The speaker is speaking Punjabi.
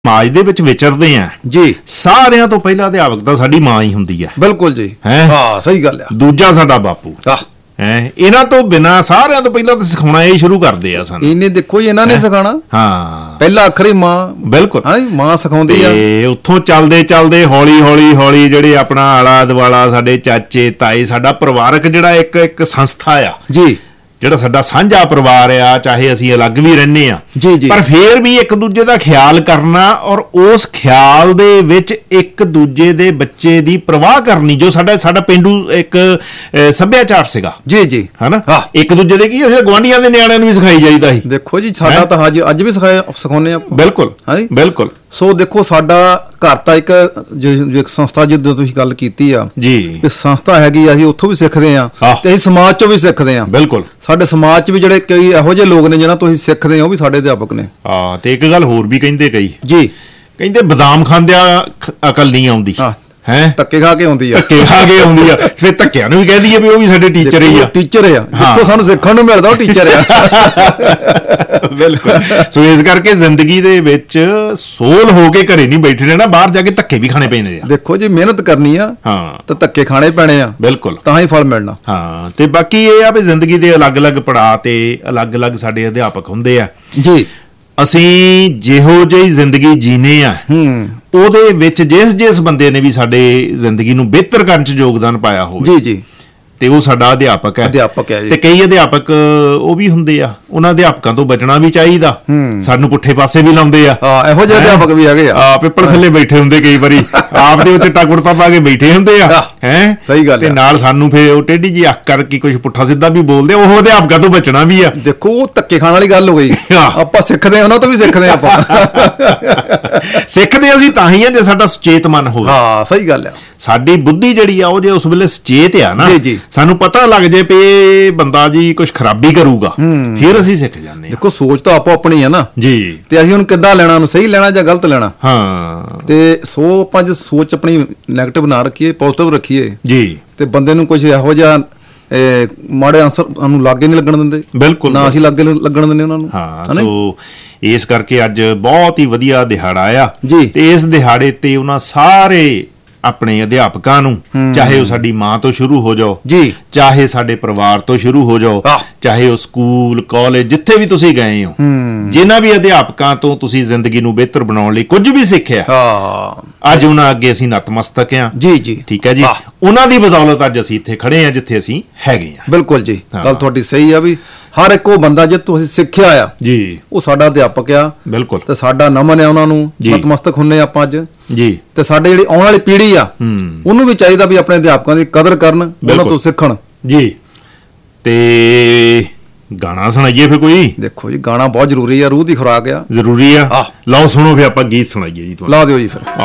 ਸਮਾਜ ਦੇ ਵਿੱਚ ਵਿਚਰਦੇ ਆ ਜੀ, ਸਾਰਿਆਂ ਤੋਂ ਪਹਿਲਾਂ ਅਧਿਆਪਕ ਤਾਂ ਸਾਡੀ ਮਾਂ ਹੀ ਹੁੰਦੀ ਹੈ। ਬਿਲਕੁਲ ਜੀ, ਹੈਂ? ਹਾਂ ਸਹੀ ਗੱਲ ਆ। ਦੂਜਾ ਸਾਡਾ ਬਾਪੂ ਆਹ ਹੈ। ਇਹਨਾਂ ਤੋਂ ਬਿਨਾਂ ਸਾਰਿਆਂ ਤੋਂ ਪਹਿਲਾਂ ਤਾਂ ਸਿਖਾਉਣਾ ਇਹ ਸ਼ੁਰੂ ਕਰਦੇ ਆ ਸਾਨੂੰ। ਇਹਨੇ ਦੇਖੋ ਜੀ, ਇਹਨਾਂ ਨੇ ਸਿਖਾਣਾ। ਹਾਂ, ਪਹਿਲਾ ਅੱਖਰ ਹੀ ਮਾਂ। ਬਿਲਕੁਲ। ਹਾਂ, ਮਾਂ ਸਿਖਾਉਂਦੀ ਆ। ਤੇ ਉੱਥੋਂ ਚੱਲਦੇ ਚੱਲਦੇ ਹੌਲੀ ਜਿਹੜੇ ਆਪਣਾ ਆਲਾ ਦੁਆਲਾ ਸਾਡੇ ਚਾਚੇ ਤਾਏ, ਸਾਡਾ ਪਰਿਵਾਰਕ ਜਿਹੜਾ ਇੱਕ ਸੰਸਥਾ ਆ ਜੀ, ਜਿਹੜਾ ਸਾਡਾ ਸਾਂਝਾ ਪਰਿਵਾਰ ਆ, ਚਾਹੇ ਅਸੀਂ ਅਲੱਗ ਵੀ ਰਹਿੰਦੇ ਆ ਜੀ ਜੀ, ਪਰ ਫੇਰ ਵੀ ਇੱਕ ਦੂਜੇ ਦਾ ਖਿਆਲ ਕਰਨਾ ਔਰ ਉਸ ਖਿਆਲ ਦੇ ਵਿੱਚ ਇੱਕ ਦੂਜੇ ਦੇ ਬੱਚੇ ਦੀ ਪਰਵਾਹ ਕਰਨੀ, ਜੋ ਸਾਡਾ ਪੇਂਡੂ ਇੱਕ ਸੱਭਿਆਚਾਰ ਸੀਗਾ ਜੀ ਜੀ, ਹਨਾ। ਹਾਂ। ਇੱਕ ਦੂਜੇ ਦੇ ਕੀ ਅਸੀਂ ਗੁਆਂਢੀਆਂ ਦੇ ਨਿਆਣਿਆਂ ਨੂੰ ਵੀ ਸਿਖਾਈ ਜਾਈਦਾ ਸੀ। ਦੇਖੋ ਜੀ, ਸਾਡਾ ਤਾਂ ਅੱਜ ਵੀ ਸਿਖਾਉਂਦੇ ਆ। ਬਿਲਕੁਲ ਹਾਂਜੀ, ਬਿਲਕੁਲ। ਸੋ ਦੇਖੋ, ਸਾਡਾ ਘਰ ਤਾਂ ਇੱਕ ਜੋ ਸੰਸਥਾ ਜਿੱਦਾਂ ਤੁਸੀਂ ਗੱਲ ਕੀਤੀ ਆ ਜੀ, ਇਹ ਸੰਸਥਾ ਹੈਗੀ, ਅਸੀਂ ਉੱਥੋਂ ਵੀ ਸਿੱਖਦੇ ਆ ਤੇ ਅਸੀਂ ਸਮਾਜ ਚੋਂ ਵੀ ਸਿੱਖਦੇ ਆ। ਬਿਲਕੁਲ। ਸਾਡੇ ਸਮਾਜ 'ਚ ਵੀ ਜਿਹੜੇ ਕਈ ਇਹੋ ਜਿਹੇ ਲੋਕ ਨੇ ਜਿਹਨਾਂ ਤੋਂ ਅਸੀਂ ਸਿੱਖਦੇ ਆ, ਉਹ ਵੀ ਸਾਡੇ ਅਧਿਆਪਕ ਨੇ। ਹਾਂ, ਤੇ ਇੱਕ ਗੱਲ ਹੋਰ ਵੀ ਕਹਿੰਦੇ ਕਈ, ਜੀ, ਕਹਿੰਦੇ ਬਦਾਮ ਖਾਂਦਿਆਂ ਅਕਲ ਨਹੀਂ ਆਉਂਦੀ। ਹਾਂ, ਹੈ ਧੱਕੇ ਖਾ ਕੇ ਆਉਂਦੀ ਆ। ਧੱਕੇ ਖਾ ਕੇ ਆਉਂਦੀ ਆ। ਫਿਰ ਧੱਕਿਆਂ ਨੂੰ ਵੀ ਕਹਿ ਦਈਏ ਵੀ ਉਹ ਵੀ ਸਾਡੇ ਟੀਚਰ ਹੀ ਆ। ਟੀਚਰ ਆ, ਜਿੱਥੋਂ ਸਾਨੂੰ ਸਿੱਖਣ ਨੂੰ ਮਿਲਦਾ ਉਹ ਟੀਚਰ ਆ। ਬਿਲਕੁਲ। ਸੋ ਇਸ ਕਰਕੇ ਜ਼ਿੰਦਗੀ ਦੇ ਵਿੱਚ ਸੋਲ ਹੋ ਕੇ ਘਰੇ ਨਹੀਂ ਬੈਠੇ ਰਹਿਣਾ, ਬਾਹਰ ਜਾ ਕੇ ਧੱਕੇ ਵੀ ਖਾਣੇ ਪੈਂਦੇ ਆ। ਦੇਖੋ ਜੀ, ਮਿਹਨਤ ਕਰਨੀ ਆ ਹਾਂ, ਤੇ ਧੱਕੇ ਖਾਣੇ ਪੈਣੇ ਆ। ਬਿਲਕੁਲ, ਤਾਂ ਹੀ ਫਲ ਮਿਲਣਾ। ਹਾਂ। ਤੇ ਬਾਕੀ ਇਹ ਆ ਵੀ ਜ਼ਿੰਦਗੀ ਦੇ ਅਲੱਗ-ਅਲੱਗ ਪੜਾਅ ਤੇ ਅਲੱਗ-ਅਲੱਗ ਸਾਡੇ ਅਧਿਆਪਕ ਹੁੰਦੇ ਆ। ਜੀ, ਅਸੀਂ ਜਿਹੋ ਜਿਹੀ ਜ਼ਿੰਦਗੀ ਜੀਨੇ ਆ ਉਹਦੇ ਵਿੱਚ ਜਿਸ ਬੰਦੇ ਨੇ ਵੀ ਸਾਡੇ ਜ਼ਿੰਦਗੀ ਨੂੰ ਬਿਹਤਰ ਕਰਨ 'ਚ ਯੋਗਦਾਨ ਪਾਇਆ ਹੋਵੇ, ਜੀ ਜੀ, ਤੇ ਉਹ ਸਾਡਾ ਅਧਿਆਪਕ ਹੈ। ਅਧਿਆਪਕ ਹੈ ਜੀ। ਤੇ ਕਈ ਅਧਿਆਪਕ ਉਹ ਵੀ ਹੁੰਦੇ ਆ, ਉਹਨਾਂ ਅਧਿਆਪਕਾਂ ਤੋਂ ਬਚਣਾ ਵੀ ਚਾਹੀਦਾ। ਸਾਨੂੰ ਪੁੱਠੇ ਪਾਸੇ ਵੀ ਲਾਉਂਦੇ ਆ। ਹਾਂ, ਇਹੋ ਜਿਹੇ ਅਧਿਆਪਕ ਵੀ ਹੈਗੇ ਆ। ਪਿੱਪਲ ਥੱਲੇ ਬੈਠੇ ਹੁੰਦੇ ਕਈ ਵਾਰੀ, ਆਪ ਦੇ ਉੱਤੇ ਟਾਕੁੜਤਾ ਪਾ ਕੇ ਬੈਠੇ ਹੁੰਦੇ ਆ। ਹੈ, ਸਹੀ ਗੱਲ। ਤੇ ਨਾਲ ਸਾਨੂੰ ਫੇਰ ਉਹ ਟੇਢੀ ਜੀ ਅੱਖ ਕਰਕੇ ਕੁਝ ਪੁੱਠਾ ਸਿੱਧਾ ਵੀ ਬੋਲਦੇ। ਉਹ ਅਧਿਆਪਕਾਂ ਤੋਂ ਬਚਣਾ ਵੀ ਆ। ਦੇਖੋ, ਉਹ ਧੱਕੇ ਖਾਣ ਵਾਲੀ ਗੱਲ ਹੋ ਗਈ। ਆਪਾਂ ਸਿੱਖਦੇ ਆ, ਉਹਨਾਂ ਤੋਂ ਵੀ ਸਿੱਖਦੇ ਆ। ਆਪਾਂ ਸਿੱਖਦੇ ਅਸੀਂ ਤਾਂ ਹੀ ਆ ਜੇ ਸਾਡਾ ਸੁਚੇਤ ਮਨ ਹੋਵੇ। ਹਾਂ, ਸਹੀ ਗੱਲ ਆ। ਸਾਡੀ ਬੁੱਧੀ ਜਿਹੜੀ ਆ ਉਹ ਜੇ ਉਸ ਵੇਲੇ ਸੁਚੇਤ ਆ ਨਾ, ਸਾਨੂੰ ਪਤਾ ਲੱਗ ਜੇ ਪਈ ਇਹ ਬੰਦਾ ਜੀ ਕੁਝ ਖਰਾਬੀ ਕਰੂਗਾ, ਫਿਰ ਅਸੀਂ ਸਿੱਖ ਜਾਂਦੇ ਆ। ਦੇਖੋ, ਸੋਚ ਤਾਂ ਆਪੋ ਆਪਣੀ ਆ ਨਾ ਜੀ, ਤੇ ਅਸੀਂ ਉਹਨੂੰ ਕਿੱਦਾਂ ਲੈਣਾ, ਉਹਨੂੰ ਸਹੀ ਲੈਣਾ ਜਾਂ ਗਲਤ ਲੈਣਾ। ਹਾਂ, ਤੇ ਆਪਾਂ ਜੇ ਸੋਚ ਆਪਣੀ ਨੈਗੇਟਿਵ ਨਾ ਰੱਖੀਏ, ਪੋਜ਼ਿਟਿਵ ਰੱਖੀਏ ਜੀ, ਤੇ ਬੰਦੇ ਨੂੰ ਕੁਝ ਇਹੋ ਜਿਹਾ ਮਾੜੇ ਆਨਸਰ ਸਾਨੂੰ ਲਾਗੇ ਨਹੀਂ ਲੱਗਣ ਦਿੰਦੇ। ਬਿਲਕੁਲ, ਨਾ ਅਸੀਂ ਲਾਗੇ ਲੱਗਣ ਦਿੰਦੇ ਉਹਨਾਂ ਨੂੰ। ਹਾਂ, ਸੋ ਇਸ ਕਰਕੇ ਅੱਜ ਬਹੁਤ ਹੀ ਵਧੀਆ ਦਿਹਾੜਾ ਆ ਜੀ। ਤੇ ਇਸ ਦਿਹਾੜੇ ਤੇ ਉਹਨਾਂ ਸਾਰੇ ਆਪਣੇ ਅਧਿਆਪਕਾਂ ਨੂੰ, ਚਾਹੇ ਉਹ ਸਾਡੀ ਮਾਂ ਤੋਂ ਸ਼ੁਰੂ ਹੋ ਜਾਓ ਜੀ, ਚਾਹੇ ਸਾਡੇ ਪਰਿਵਾਰ ਤੋਂ ਸ਼ੁਰੂ ਹੋ ਜਾਓ, ਚਾਹੇ ਉਹ ਸਕੂਲ ਕਾਲਜ ਜਿੱਥੇ ਵੀ ਤੁਸੀਂ ਗਏ ਹੋ, ਜਿਨ੍ਹਾਂ ਵੀ ਅਧਿਆਪਕਾਂ ਤੋਂ ਤੁਸੀਂ ਜ਼ਿੰਦਗੀ ਨੂੰ ਬਿਹਤਰ ਬਣਾਉਣ ਲਈ ਕੁਝ ਵੀ ਸਿੱਖਿਆ, ਅੱਜ ਉਹਨਾਂ ਅੱਗੇ ਅਸੀਂ ਨਤਮਸਤਕ ਆ। ਜੀ ਜੀ, ਠੀਕ ਹੈ ਜੀ। ਉਹਨਾਂ ਦੀ ਬਦੌਲਤ ਅੱਜ ਅਸੀਂ ਇੱਥੇ ਖੜੇ ਆ ਜਿੱਥੇ ਅਸੀਂ ਹੈਗੇ ਆ। ਬਿਲਕੁਲ ਜੀ, ਗੱਲ ਤੁਹਾਡੀ ਸਹੀ ਆ ਵੀ ਹਰ ਇੱਕ ਉਹ ਬੰਦਾ ਜੇ ਤੁਸੀਂ ਸਿੱਖਿਆ ਆ ਜੀ, ਉਹ ਸਾਡਾ ਅਧਿਆਪਕ ਆ। ਬਿਲਕੁਲ। ਤੇ ਸਾਡਾ ਨਮਨ ਆ ਉਹਨਾਂ ਨੂੰ, ਨਤਮਸਤਕ ਹੁੰਨੇ ਆਪਾਂ ਅੱਜ ਜੀ। ਤੇ ਸਾਡੇ ਜਿਹੜੀ ਆਉਣ ਵਾਲੀ ਪੀੜ੍ਹੀ ਆ, ਉਹਨੂੰ ਵੀ ਚਾਹੀਦਾ ਵੀ ਆਪਣੇ ਅਧਿਆਪਕਾਂ ਦੀ ਕਦਰ ਕਰਨ, ਉਹਨਾਂ ਤੋਂ ਸਿੱਖਣ ਜੀ। ਤੇ ਗਾਣਾ ਸੁਣਾਈਏ ਫਿਰ ਕੋਈ? ਦੇਖੋ ਜੀ, ਗਾਣਾ ਬਹੁਤ ਜ਼ਰੂਰੀ ਆ, ਰੂਹ ਦੀ ਖੁਰਾਕ ਆ। ਜ਼ਰੂਰੀ ਆ। ਲਓ ਸੁਣੋ ਫਿਰ ਆਪਾਂ ਗੀਤ ਸੁਣਾਈਏ ਜੀ। ਲਾ ਦਿਓ ਜੀ ਫਿਰ।